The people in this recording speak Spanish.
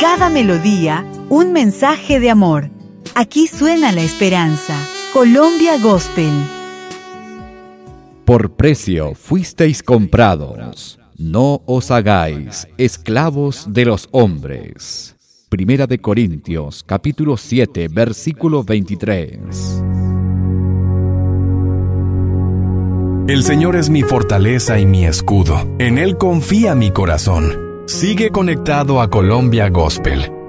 cada melodía, un mensaje de amor. Aquí suena la esperanza. Colombia Gospel. Por precio fuisteis comprados. No os hagáis esclavos de los hombres. Primera de Corintios, capítulo 7, versículo 23. El Señor es mi fortaleza y mi escudo. En Él confía mi corazón. Sigue conectado a Colombia Gospel.